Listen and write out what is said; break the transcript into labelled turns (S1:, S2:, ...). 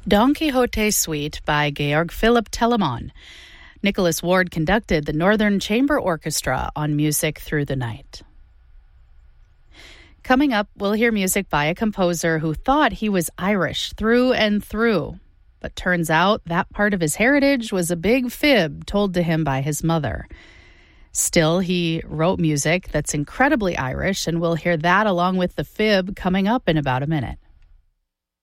S1: Don Quixote Suite by Georg Philipp Telemann. Nicholas Ward conducted the Northern Chamber Orchestra on Music Through the Night. Coming up, we'll hear music by a composer who thought he was Irish through and through. But turns out that part of his heritage was a big fib told to him by his mother. Still, he wrote music that's incredibly Irish, and we'll hear that along with the fib coming up in about a minute.